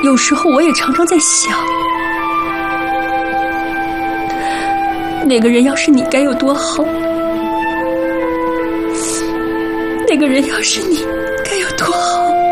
有时候我也常常在想，那个人要是你该有多好，那个人要是你该有多好。